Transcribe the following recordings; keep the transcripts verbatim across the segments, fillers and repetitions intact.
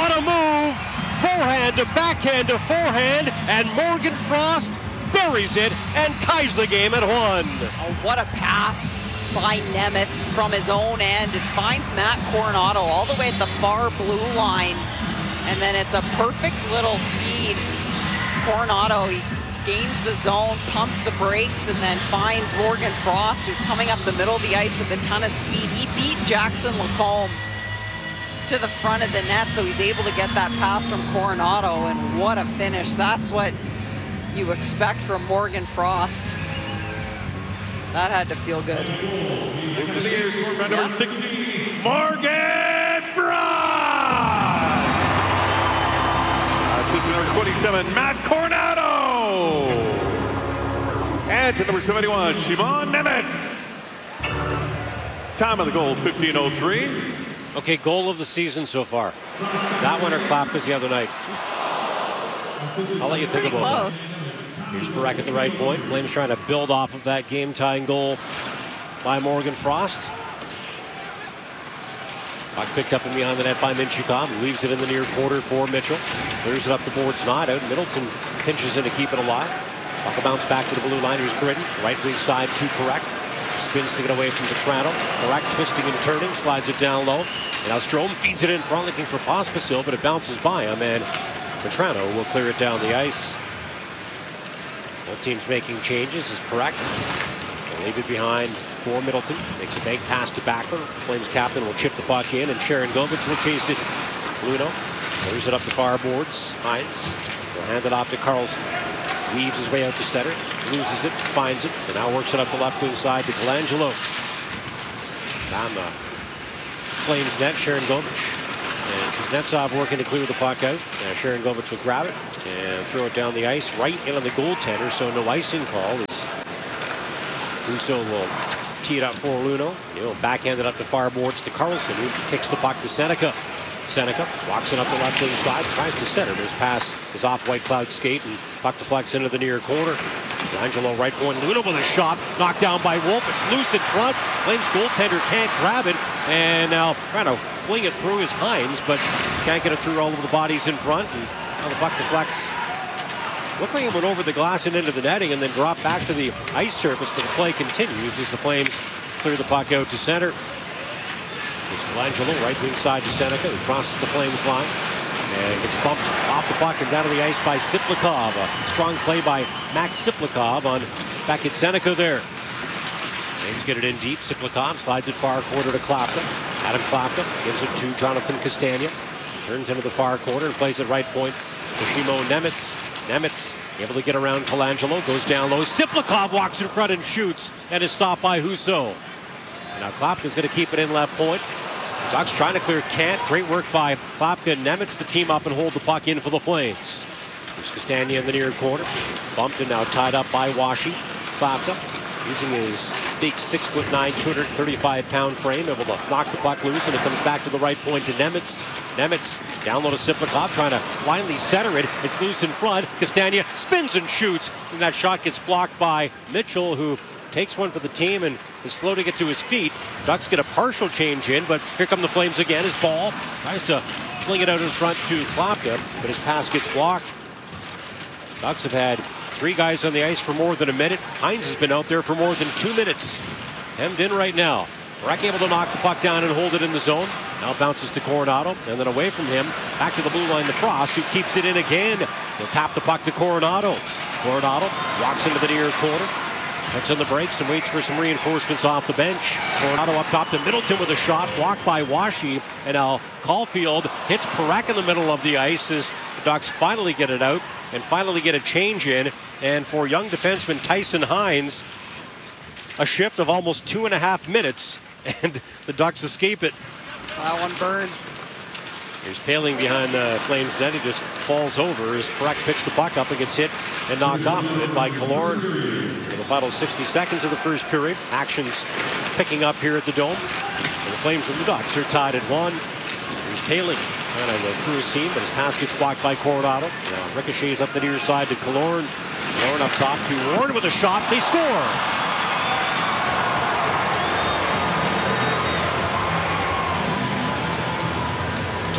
what a move! Forehand to backhand to forehand, and Morgan Frost buries it and ties the game at one. Oh, what a pass by Nemitz from his own end. It finds Matt Coronado all the way at the far blue line, and then it's a perfect little feed. Coronado, he gains the zone, pumps the brakes, and then finds Morgan Frost, who's coming up the middle of the ice with a ton of speed. He beat Jackson Lacombe to the front of the net, so he's able to get that pass from Coronado, and what a finish. That's what you expect from Morgan Frost. That had to feel good. Yeah. Number sixty, Morgan Frost! Assistant number twenty-seven, Matt Coronado! And to number seventy-one, Shimon Nemitz. Time of the goal, fifteen oh three. Okay, goal of the season so far. That one or Klapka's the other night? I'll let you think Pretty about close. that. Here's Perek at the right point. Flames trying to build off of that game-tying goal by Morgan Frost. Puck picked up and behind the net by Minchukov. Leaves it in the near quarter for Mitchell. Clears it up the boards, not out. Middleton pinches in to keep it alive. Puck will bounce back to the blue line. Here's Gritton. Right wing side to Perek. Spins to get away from Vetrano. Perek twisting and turning. Slides it down low. And now Strome feeds it in front looking for Pospisil, but it bounces by him. And Vetrano will clear it down the ice. Both teams making changes as Perek will leave it behind for Middleton. Makes a bank pass to Backler. Flames captain will chip the puck in, and Sharon Govich will chase it. Luno clears it up the far boards. Hines will hand it off to Carlson. Weaves his way out to center. Loses it, finds it, and now works it up the left wing side to Colangelo. Down the Flames net, Sharon Govich. And Kuznetsov working to clear the puck out. Now Sharon Govich will grab it and throw it down the ice right in on the goaltender, so no icing call. As Husso will tee it up for Luno. He'll backhand it up the far boards to Carlson, who kicks the puck to Seneca. Seneca walks it up the left wing side, tries to center, but his pass is off White Cloud's skate, and puck deflects into the near corner. Angelo right point, Luno with a shot, knocked down by Wolf. It's loose in front. Flames goaltender can't grab it, and now trying to fling it through his Hines, but can't get it through all of the bodies in front. And now the puck deflects. Looked like it went over the glass and into the netting, and then dropped back to the ice surface. But the play continues as the Flames clear the puck out to center. It's Colangelo, right wing side to Seneca, who crosses the Flames line and gets bumped off the puck and down to the ice by Siplikov. A strong play by Max Siplikov on back at Seneca there. Flames get it in deep. Siplikov slides it far corner to Klapka. Adam Klapka gives it to Jonathan Castagna. Turns into the far corner and plays it right point to Shimon Nemitz. Nemitz able to get around Colangelo, goes down low. Siplikov walks in front and shoots, and is stopped by Husso. And now Klapka's going to keep it in left point. Ducks trying to clear, can't. Great work by Klapka and Nemitz to team up and hold the puck in for the Flames. There's Castagna in the near corner. Bumped and now tied up by Washi. Klapka using his big six foot nine, two hundred thirty-five pound frame, able to knock the puck loose, and it comes back to the right point to Nemitz. Nemitz down low to Siplikov, trying to finally center it. It's loose in front. Castagna spins and shoots, and that shot gets blocked by Mitchell, who takes one for the team and is slow to get to his feet. Ducks get a partial change in, but here come the Flames again. His ball tries to fling it out in front to Klapka, but his pass gets blocked. Ducks have had three guys on the ice for more than a minute. Hines has been out there for more than two minutes. Hemmed in right now. Breck able to knock the puck down and hold it in the zone. Now bounces to Coronado, and then away from him, back to the blue line to Frost, who keeps it in again. He'll tap the puck to Coronado. Coronado walks into the near corner. Puts on the brakes and waits for some reinforcements off the bench. Coronado up top to Middleton with a shot, blocked by Washi. And now Caulfield hits Perek in the middle of the ice as the Ducks finally get it out and finally get a change in. And for young defenseman Tyson Hines, a shift of almost two and a half minutes, and the Ducks escape it. That one burns. Here's Paling behind the Flames net. He just falls over as Perek picks the puck up and gets hit and knocked off of it by Killorn. In the final sixty seconds of the first period, action's picking up here at the Dome. And the Flames and the Ducks are tied at one. Here's Paling trying to go through his seam, but his pass gets blocked by Coronado. Now ricochets up the near side to Killorn. Killorn up top to Ward with a shot. They score!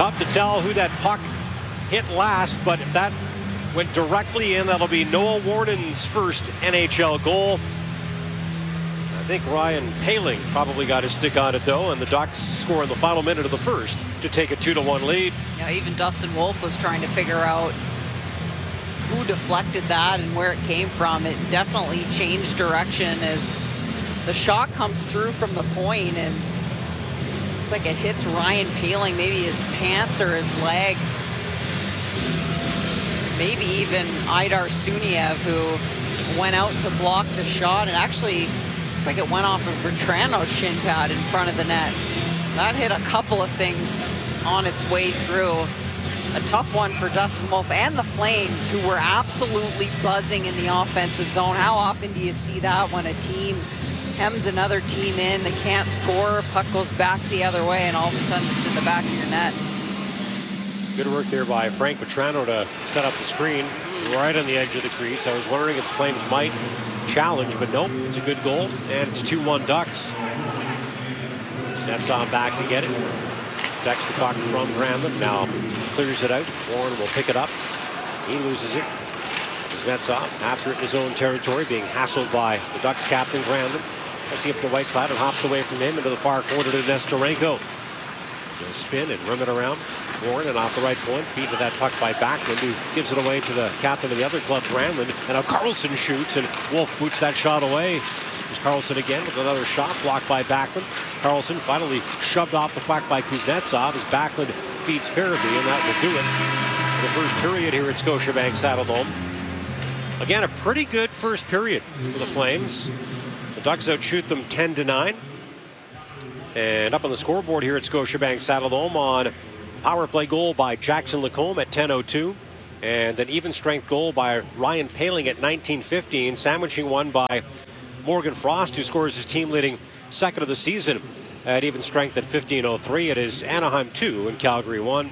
Tough to tell who that puck hit last, but if that went directly in, that'll be Noah Warden's first N H L goal. I think Ryan Paling probably got his stick on it though, and the Ducks score in the final minute of the first to take a two to one lead. Yeah, even Dustin Wolf was trying to figure out who deflected that and where it came from. It definitely changed direction as the shot comes through from the point, and it's like it hits Ryan Paling, maybe his pants or his leg. Maybe even Idar Suniev, who went out to block the shot, and actually looks like it went off of Bertrano's shin pad in front of the net. That hit a couple of things on its way through. A tough one for Dustin Wolf and the Flames, who were absolutely buzzing in the offensive zone. How often do you see that when a team hems another team in, they can't score, puck goes back the other way, and all of a sudden it's in the back of your net. Good work there by Frank Bertrano to set up the screen right on the edge of the crease. I was wondering if the Flames might challenge, but nope, it's a good goal, and it's two one Ducks. Kuznetsov back to get it. Ducks the puck from Granlund, now clears it out. Warren will pick it up. He loses it. Kuznetsov after it in his own territory, being hassled by the Ducks captain Granlund. Pressing up to Whitecloud and hops away from him into the far corner to Nestorenko. He'll spin and rim it around. Warren, and off the right point, beaten to that puck by Backlund, who gives it away to the captain of the other club, Granlund. And now Carlson shoots, and Wolf boots that shot away. There's Carlson again with another shot blocked by Backlund. Carlson finally shoved off the puck by Kuznetsov as Backlund feeds Farabee, and that will do it. The first period here at Scotiabank Saddledome. Again, a pretty good first period for the Flames. The Ducks outshoot them ten to nine. And up on the scoreboard here at Scotiabank Saddledome on power play goal by Jackson Lacombe at ten oh two. And an even strength goal by Ryan Paling at nineteen fifteen, sandwiching one by Morgan Frost, who scores his team leading second of the season at even strength at fifteen oh three. It is Anaheim two and Calgary one.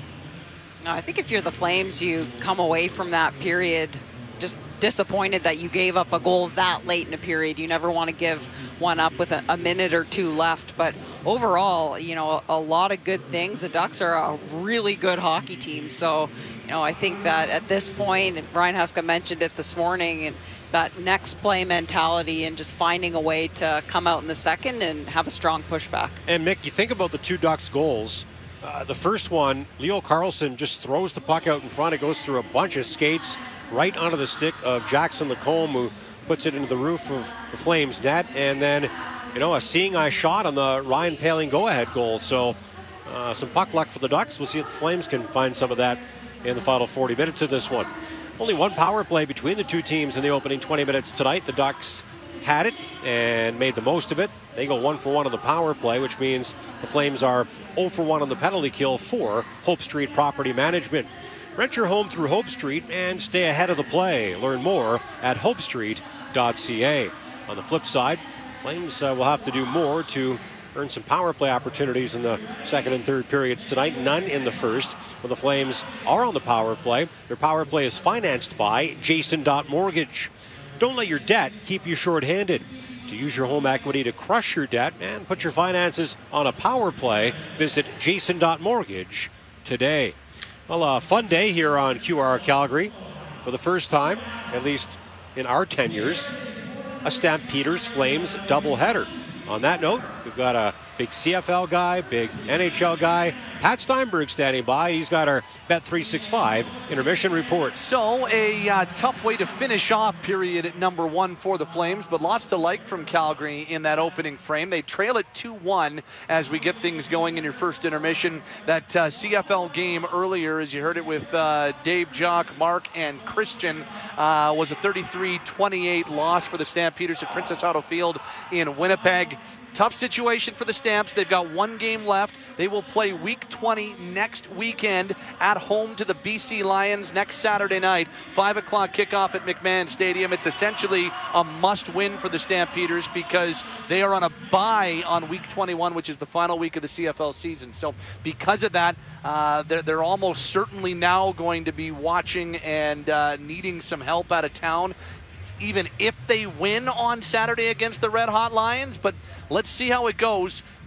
I think if you're the Flames, you come away from that period just disappointed that you gave up a goal that late in a period. You never want to give one up with a, a minute or two left, but overall, you know, a, a lot of good things. The Ducks are a really good hockey team, so you know, I think that at this point, and Brian Huska mentioned it this morning, and that next play mentality and just finding a way to come out in the second and have a strong pushback. And Mick, you think about the two Ducks goals. Uh, the first one, Leo Carlson just throws the puck out in front. It goes through a bunch of skates right onto the stick of Jackson Lacombe, who puts it into the roof of the Flames net. And then, you know, a seeing eye shot on the Ryan Paling go-ahead goal. So uh, some puck luck for the Ducks. We'll see if the Flames can find some of that in the final forty minutes of this one. Only one power play between the two teams in the opening twenty minutes tonight. The Ducks had it and made the most of it. They go one for one on the power play, which means the Flames are oh for one on the penalty kill for Hope Street Property Management. Rent your home through Hope Street and stay ahead of the play. Learn more at hope street dot c a. On the flip side, Flames uh, will have to do more to earn some power play opportunities in the second and third periods tonight. None in the first. When the Flames are on the power play, their power play is financed by Jason Mortgage. Don't let your debt keep you short-handed. To use your home equity to crush your debt and put your finances on a power play, visit jason Mortgage today. Well, a fun day here on Q R Calgary. For the first time, at least in our tenures, a Stampeders Flames doubleheader. On that note, we've got a big C F L guy, big N H L guy, Pat Steinberg standing by. He's got our Bet three sixty-five intermission report. So a uh, tough way to finish off period at number one for the Flames, but lots to like from Calgary in that opening frame. They trail it two one as we get things going in your first intermission. That uh, C F L game earlier, as you heard it with uh, Dave, Jock, Mark, and Christian, uh, was a thirty-three twenty-eight loss for the Stampeders at Princess Auto Field in Winnipeg. Tough situation for the Stamps. They've got one game left. They will play week twenty next weekend at home to the B C Lions next Saturday night. five o'clock kickoff at McMahon Stadium. It's essentially a must-win for the Stampeders because they are on a bye on week twenty-one, which is the final week of the C F L season. So because of that, uh, they're, they're almost certainly now going to be watching and uh, needing some help out of town, even if they win on Saturday against the Red Hot Lions. But let's see how it goes.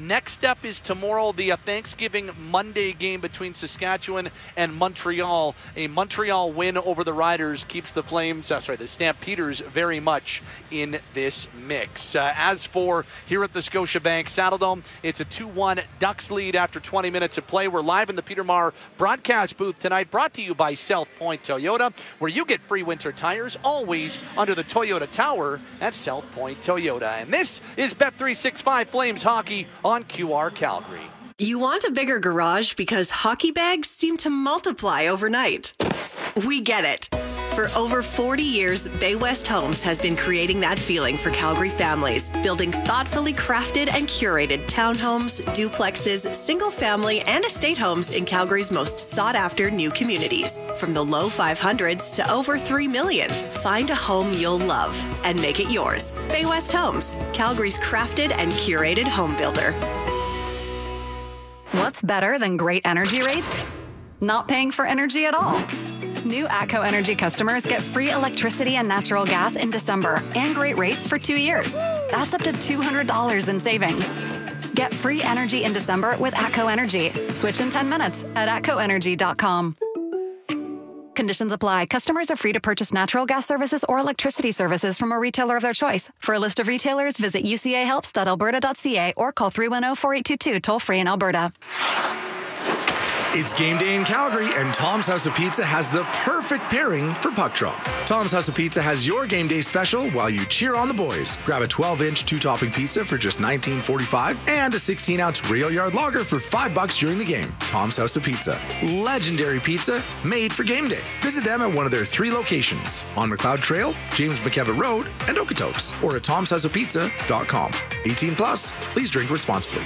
Next step is tomorrow, the uh, Thanksgiving Monday game between Saskatchewan and Montreal. A Montreal win over the Riders keeps the Flames, uh, sorry, the Stampeders very much in this mix. Uh, as for here at the Scotiabank Saddledome, it's a two one Ducks lead after twenty minutes of play. We're live in the Peter Maher broadcast booth tonight, brought to you by South Point Toyota, where you get free winter tires always under the Toyota Tower at South Point Toyota. And this is Bet three sixty-five Flames Hockey on Q R Calgary. You want a bigger garage because hockey bags seem to multiply overnight. We get it. For over forty years, Bay West Homes has been creating that feeling for Calgary families, building thoughtfully crafted and curated townhomes, duplexes, single-family, and estate homes in Calgary's most sought-after new communities. From the low five hundreds to over three million, find a home you'll love and make it yours. Bay West Homes, Calgary's crafted and curated home builder. What's better than great energy rates? Not paying for energy at all. New ATCO Energy customers get free electricity and natural gas in December and great rates for two years. That's up to two hundred dollars in savings. Get free energy in December with ATCO Energy. Switch in ten minutes at atco energy dot com. Conditions apply. Customers are free to purchase natural gas services or electricity services from a retailer of their choice. For a list of retailers, visit u c a helps dot alberta dot c a or call three one zero, four eight two two toll free in Alberta. It's game day in Calgary, and Tom's House of Pizza has the perfect pairing for puck drop. Tom's House of Pizza has your game day special while you cheer on the boys. Grab a twelve inch two-topping pizza for just nineteen forty-five and a sixteen ounce rail yard lager for five bucks during the game. Tom's House of Pizza. Legendary pizza made for game day. Visit them at one of their three locations on McLeod Trail, James McKevitt Road, and Okotoks, or at toms house of pizza dot com. eighteen plus, please drink responsibly.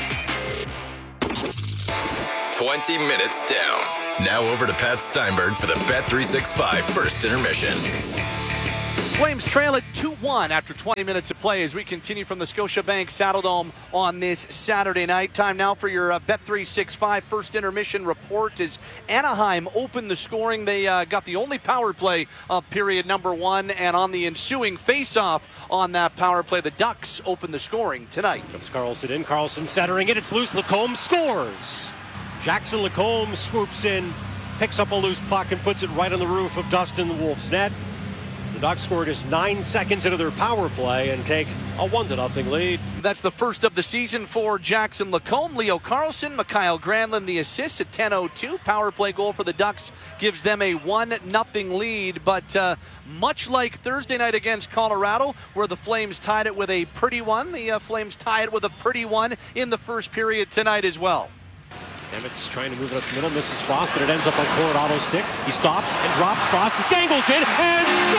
twenty minutes down. Now over to Pat Steinberg for the Bet three sixty-five first intermission. Flames trail at two one after twenty minutes of play as we continue from the Scotiabank Saddledome on this Saturday night. Time now for your uh, Bet three sixty-five first intermission report as Anaheim opened the scoring. They uh, got the only power play of period number one, and on the ensuing face-off on that power play, the Ducks opened the scoring tonight. Comes Carlson in. Carlson centering it. It's loose. Lacombe scores. Jackson Lacombe swoops in, picks up a loose puck and puts it right on the roof of Dustin Wolf's net. The Ducks scored just nine seconds into their power play and take a one to nothing lead. That's the first of the season for Jackson Lacombe. Leo Carlson, Mikhail Granlund the assist at ten oh two. Power play goal for the Ducks gives them a one nothing lead. But uh, much like Thursday night against Colorado, where the Flames tied it with a pretty one, the uh, Flames tie it with a pretty one in the first period tonight as well. Nemitz trying to move it up the middle, misses Frost, but it ends up on Coronado's stick. He stops and drops. Frost dangles in and